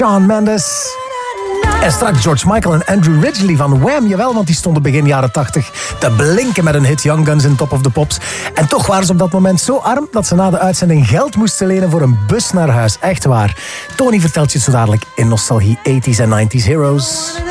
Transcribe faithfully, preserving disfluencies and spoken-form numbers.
Shawn Mendes. En straks George Michael en Andrew Ridgeley van Wham. Jawel, want die stonden begin jaren tachtig te blinken met een hit Young Guns in Top of the Pops. En toch waren ze op dat moment zo arm dat ze na de uitzending geld moesten lenen voor een bus naar huis. Echt waar. Tony vertelt je het zo dadelijk in Nostalgie eighties en nineties Heroes.